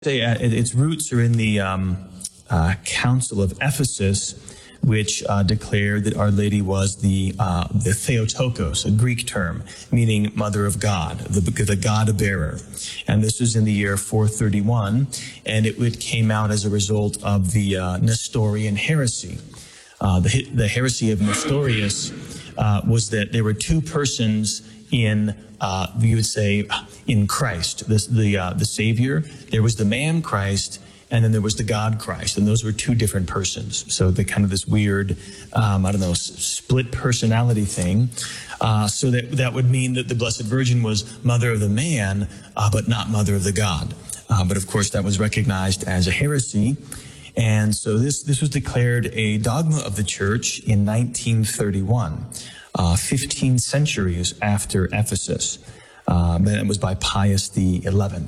Its roots are in the Council of Ephesus, which declared that Our Lady was the Theotokos, a Greek term meaning Mother of God, the God-bearer. And this was in the year 431, and it came out as a result of the Nestorian heresy. The heresy of Nestorius was that there were two persons in, you would say, in Christ, the Savior. There was the man Christ, and then there was the God Christ, and those were two different persons. So the kind of this weird, split personality thing. So that would mean that the Blessed Virgin was mother of the man, but not mother of the God. But of course, that was recognized as a heresy. And so this was declared a dogma of the Church in 1931, 15 centuries after Ephesus. That was by Pius XI.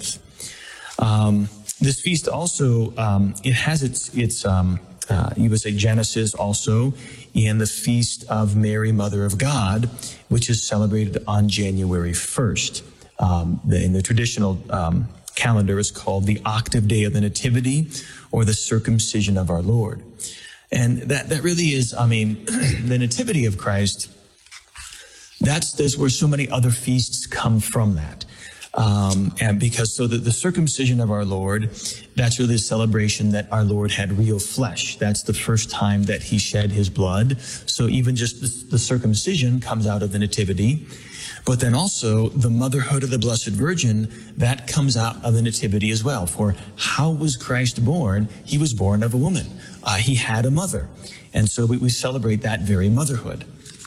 This feast also, it has its you would say genesis also in the Feast of Mary, Mother of God, which is celebrated on January 1st. In the traditional calendar is called the Octave Day of the Nativity, or the Circumcision of our Lord. And that really is, the Nativity of Christ, that's where so many other feasts come from that. And because the circumcision of our Lord, that's really a celebration that our Lord had real flesh. That's the first time that he shed his blood. So even just the circumcision comes out of the Nativity. But then also the motherhood of the Blessed Virgin, that comes out of the Nativity as well. For how was Christ born? He was born of a woman. He had a mother. And so we celebrate that very motherhood.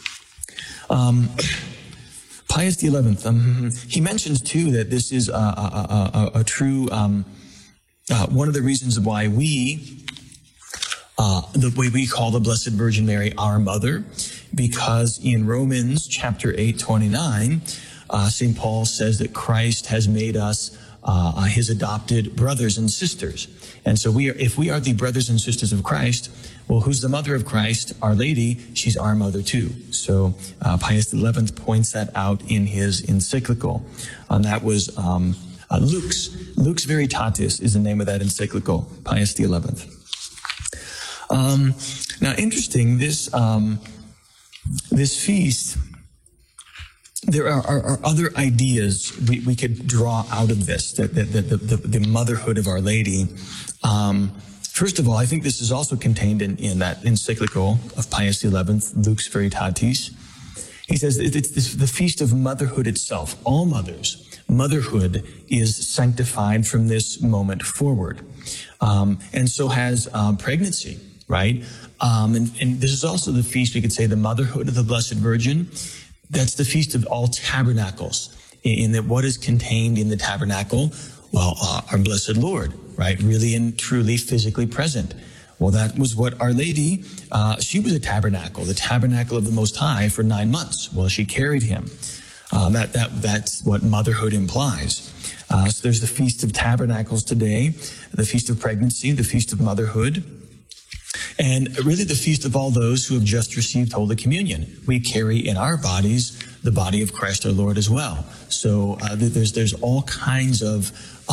Pius XI, he mentions too that this is a true, one of the reasons why the way we call the Blessed Virgin Mary our mother, because in Romans chapter 8:29, St. Paul says that Christ has made us his adopted brothers and sisters. And so if we are the brothers and sisters of Christ, well, who's the mother of Christ? Our Lady, she's our mother too. So Pius XI points that out in his encyclical. And that was Lux Veritatis is the name of that encyclical, Pius XI. Now, interesting, this feast, there are other ideas we could draw out of this, the motherhood of Our Lady. First of all, I think this is also contained in that encyclical of Pius XI, Lux Veritatis. He says it's the feast of motherhood itself. All mothers, motherhood is sanctified from this moment forward. And so has pregnancy, right? And this is also the feast, we could say, the motherhood of the Blessed Virgin. That's the Feast of All Tabernacles. In that, what is contained in the tabernacle? Well, our Blessed Lord, right? Really and truly physically present. Well, that was what Our Lady, she was a tabernacle, the tabernacle of the Most High for 9 months. Well, she carried him. That's what motherhood implies. So there's the Feast of Tabernacles today, the Feast of Pregnancy, the Feast of Motherhood, and really the feast of all those who have just received Holy Communion. We carry in our bodies the body of Christ our Lord as well. So there's all kinds of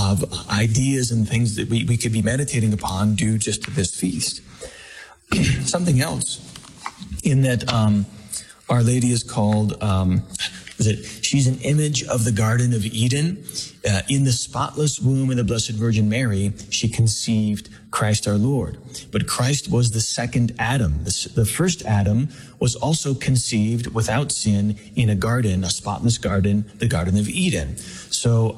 ideas and things that we could be meditating upon due just to this feast. Something else in that Our Lady is called, she's an image of the Garden of Eden. In the spotless womb of the Blessed Virgin Mary, she conceived Christ our Lord. But Christ was the second Adam. The first Adam was also conceived without sin in a garden, a spotless garden, the Garden of Eden. So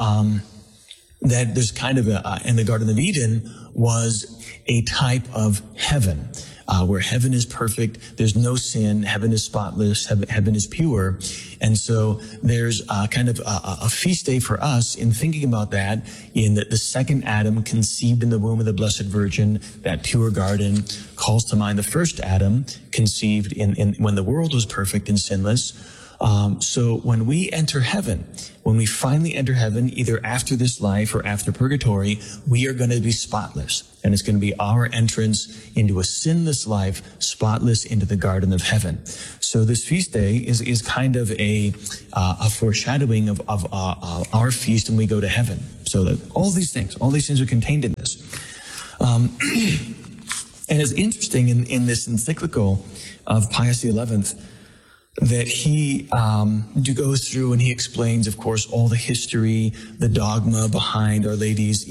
that there's kind of and the Garden of Eden was a type of heaven. Where heaven is perfect, there's no sin, heaven is spotless, heaven is pure. And so there's kind of a feast day for us in thinking about that, in that the second Adam conceived in the womb of the Blessed Virgin, that pure garden, calls to mind the first Adam conceived in when the world was perfect and sinless. So when we enter heaven, when we finally enter heaven, either after this life or after purgatory, we are going to be spotless. And it's going to be our entrance into a sinless life, spotless into the garden of heaven. So this feast day is kind of a foreshadowing of our feast when we go to heaven. So that all these things are contained in this. And it's interesting in this encyclical of Pius XI that he goes through and he explains, of course, all the history, the dogma behind Our Lady's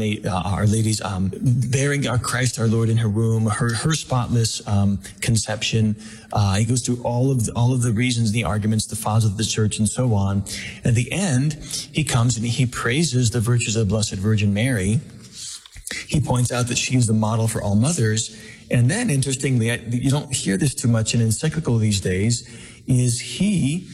bearing our Christ our Lord in her womb, her spotless conception. He goes through all of the reasons, the arguments, the fathers of the church, and so on. At the end, he comes and he praises the virtues of the Blessed Virgin Mary. He points out that she is the model for all mothers. And then, interestingly, you don't hear this too much in encyclical these days, is he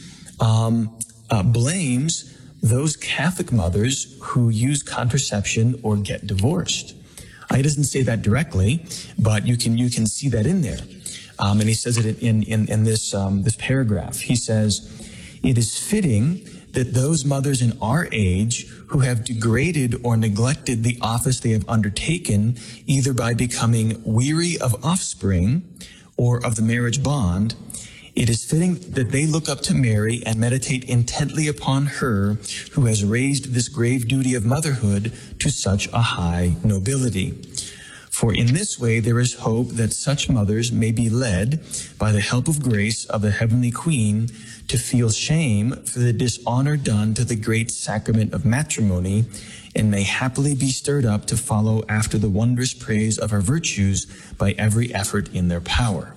blames those Catholic mothers who use contraception or get divorced. He doesn't say that directly, but you can see that in there. And he says it in this paragraph. He says, "It is fitting that those mothers in our age who have degraded or neglected the office they have undertaken, either by becoming weary of offspring or of the marriage bond, it is fitting that they look up to Mary and meditate intently upon her who has raised this grave duty of motherhood to such a high nobility. For in this way there is hope that such mothers may be led, by the help of grace of the Heavenly Queen, to feel shame for the dishonor done to the great sacrament of matrimony, and may happily be stirred up to follow after the wondrous praise of her virtues by every effort in their power."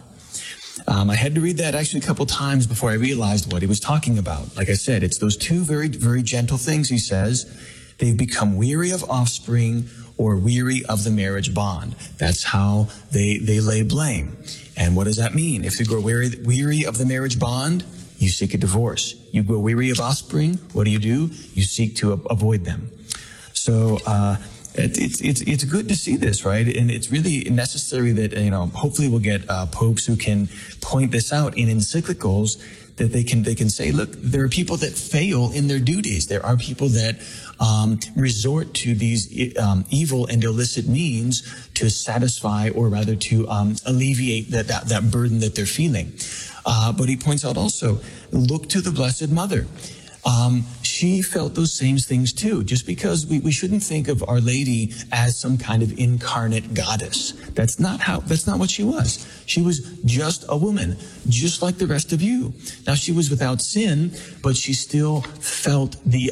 I had to read that actually a couple times before I realized what he was talking about. Like I said, it's those two very, very gentle things he says. They've become weary of offspring or weary of the marriage bond. That's how they lay blame. And what does that mean? If you grow weary of the marriage bond, you seek a divorce. You grow weary of offspring, what do? You seek to avoid them. So, it's good to see this, right? And it's really necessary that, hopefully we'll get popes who can point this out in encyclicals, that they can say, look, there are people that fail in their duties. There are people that resort to these evil and illicit means to satisfy, or rather to alleviate that burden that they're feeling. But he points out also, look to the Blessed Mother. She felt those same things too. Just because we shouldn't think of Our Lady as some kind of incarnate goddess. That's not what she was. She was just a woman, just like the rest of you. Now, she was without sin, but she still felt the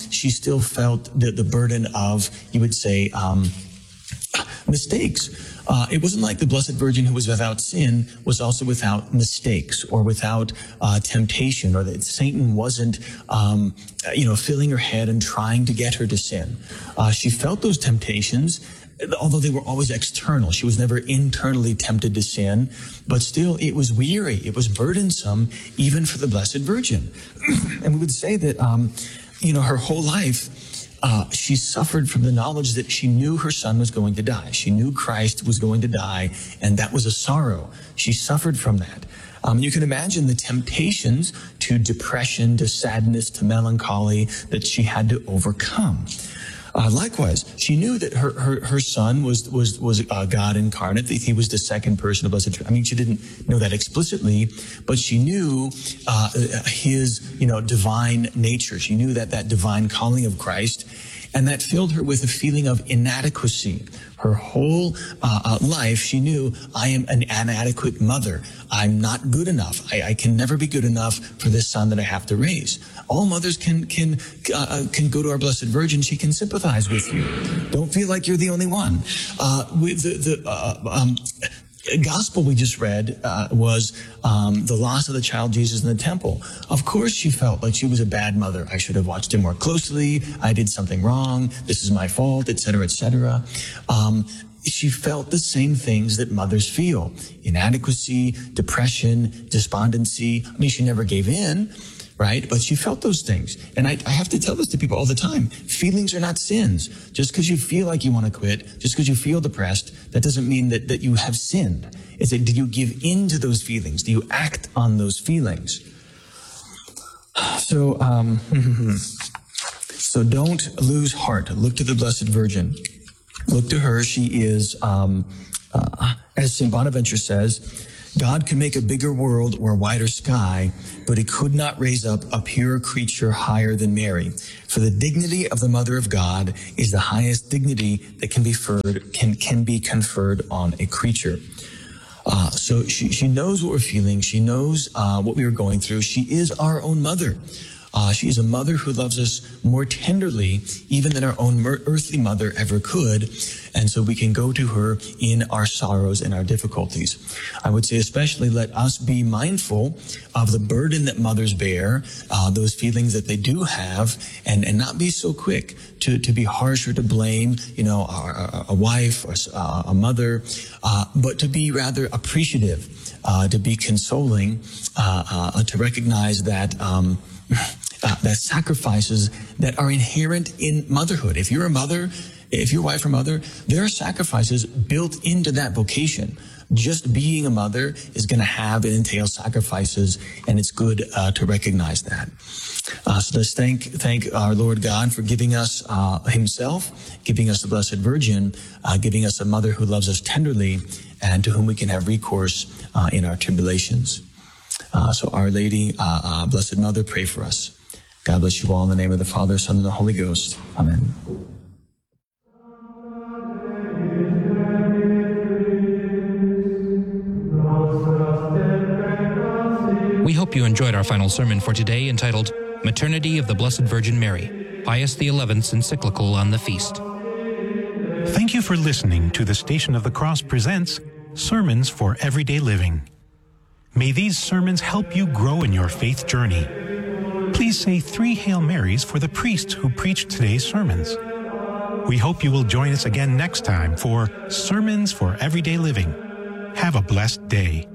burden of, you would say, mistakes. It wasn't like the Blessed Virgin, who was without sin, was also without mistakes or without temptation, or that Satan wasn't, filling her head and trying to get her to sin. She felt those temptations, although they were always external. She was never internally tempted to sin, but still it was weary. It was burdensome, even for the Blessed Virgin. And we would say that, her whole life, she suffered from the knowledge that she knew her son was going to die. She knew Christ was going to die, and that was a sorrow. She suffered from that. You can imagine the temptations to depression, to sadness, to melancholy that she had to overcome. Likewise, she knew that her son was God incarnate, that he was the second person of Blessed Trinity. I mean, she didn't know that explicitly, but she knew his divine nature. She knew that divine calling of Christ, and that filled her with a feeling of inadequacy. Her whole life, she knew, I am an inadequate mother. I'm not good enough. I can never be good enough for this son that I have to raise. All mothers can go to our Blessed Virgin. She can sympathize with you. Don't feel like you're the only one. With the gospel we just read was the loss of the child Jesus in the temple. Of course she felt like she was a bad mother. I should have watched him more closely. I did something wrong. This is my fault, etc., etc. She felt the same things that mothers feel: inadequacy, depression, despondency. I mean, she never gave in, right? But she felt those things. And I have to tell this to people all the time. Feelings are not sins. Just because you feel like you want to quit, just because you feel depressed, that doesn't mean that you have sinned. It's that, do you give in to those feelings? Do you act on those feelings? So, so don't lose heart. Look to the Blessed Virgin. Look to her. She is, as St. Bonaventure says, God could make a bigger world or a wider sky, but he could not raise up a purer creature higher than Mary. For the dignity of the Mother of God is the highest dignity that can be conferred on a creature. So she knows what we're feeling. She knows what we were going through. She is our own mother. She is a mother who loves us more tenderly even than our own earthly mother ever could. And so we can go to her in our sorrows and our difficulties. I would say especially let us be mindful of the burden that mothers bear, those feelings that they do have, and not be so quick to be harsh or to blame, a wife or a mother, but to be rather appreciative, to be consoling, to recognize that that sacrifices that are inherent in motherhood. If you're a mother, if your wife or mother, there are sacrifices built into that vocation. Just being a mother is going to have and entail sacrifices, and it's good to recognize that. So let's thank our Lord God for giving us himself, giving us the Blessed Virgin, giving us a mother who loves us tenderly and to whom we can have recourse in our tribulations. So Our Lady, Blessed Mother, pray for us. God bless you all in the name of the Father, Son, and the Holy Ghost. Amen. We hope you enjoyed our final sermon for today, entitled Maternity of the Blessed Virgin Mary, Pius XI's encyclical on the feast. Thank you for listening to the Station of the Cross presents Sermons for Everyday Living. May these sermons help you grow in your faith journey. Please say 3 Hail Marys for the priests who preached today's sermons. We hope you will join us again next time for Sermons for Everyday Living. Have a blessed day.